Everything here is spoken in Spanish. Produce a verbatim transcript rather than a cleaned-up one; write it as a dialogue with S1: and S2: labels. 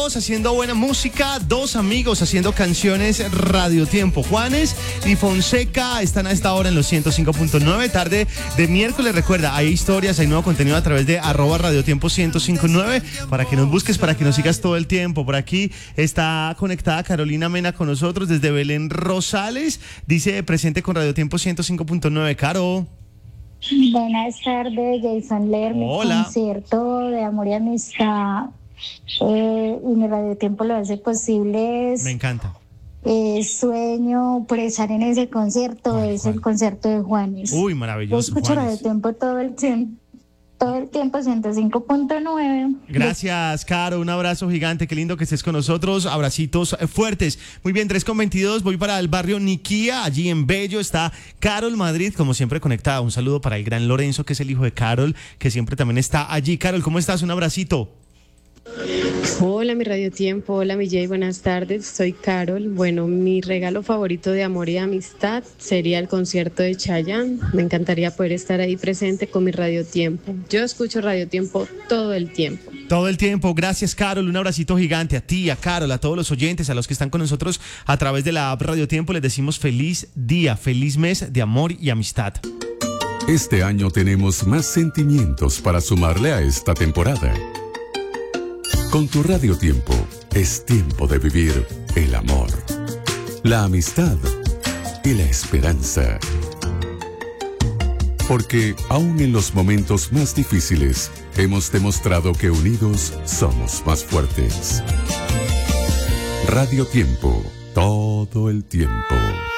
S1: amigos haciendo buena música, dos amigos haciendo canciones Radio Tiempo. Juanes y Fonseca están a esta hora en los ciento cinco punto nueve, tarde de miércoles. Recuerda, hay historias, hay nuevo contenido a través de arroba Radio Tiempo ciento cinco punto nueve para que nos busques, para que nos sigas todo el tiempo. Por aquí está conectada Carolina Mena con nosotros desde Belén Rosales. Dice presente con Radio Tiempo ciento cinco punto nueve. Caro.
S2: Buenas tardes, Jason Ler.
S1: Hola.
S2: Mi concierto de amor y amistad eh, y mi Radio Tiempo lo hace posible. Es,
S1: Me encanta.
S2: Eh, sueño por estar en ese concierto. Ay, es Juan. El concierto de Juanes.
S1: Uy, maravilloso.
S2: Yo escucho
S1: Juanes.
S2: Radio Tiempo todo el tiempo. Todo el tiempo, ciento cinco punto nueve.
S1: Gracias, Caro. Un abrazo gigante. Qué lindo que estés con nosotros. Abracitos fuertes. Muy bien, tres con veintidós. Voy para el barrio Niquía. Allí en Bello está Carol Madrid, como siempre conectada. Un saludo para el gran Lorenzo, que es el hijo de Carol, que siempre también está allí. Carol, ¿cómo estás? Un abracito.
S3: Hola, mi Radio Tiempo. Hola, mi Jay. Buenas tardes. Soy Carol. Bueno, mi regalo favorito de amor y amistad sería el concierto de Chayanne. Me encantaría poder estar ahí presente con mi Radio Tiempo. Yo escucho Radio Tiempo todo el tiempo.
S1: Todo el tiempo. Gracias, Carol. Un abracito gigante a ti, a Carol, a todos los oyentes, a los que están con nosotros a través de la app Radio Tiempo. Les decimos feliz día, feliz mes de amor y amistad.
S4: Este año tenemos más sentimientos para sumarle a esta temporada. Con tu Radio Tiempo es tiempo de vivir el amor, la amistad y la esperanza. Porque aún en los momentos más difíciles hemos demostrado que unidos somos más fuertes. Radio Tiempo, todo el tiempo.